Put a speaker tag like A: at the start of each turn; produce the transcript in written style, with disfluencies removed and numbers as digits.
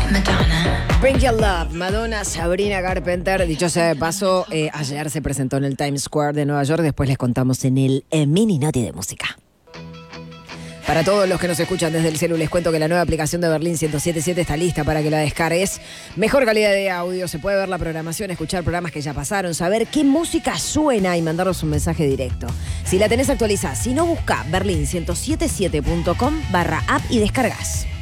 A: Bring Your Love, Madonna, Sabrina Carpenter. Dicho sea de paso, ayer se presentó en el Times Square de Nueva York. Después les contamos en el Mini Noti de Música. Para todos los que nos escuchan desde el celu, les cuento que la nueva aplicación de Berlín 107.7 está lista para que la descargues. Mejor calidad de audio, se puede ver la programación, escuchar programas que ya pasaron, saber qué música suena y mandarnos un mensaje directo. Si la tenés actualizada, si no, busca berlin107.7.com/app y descargas.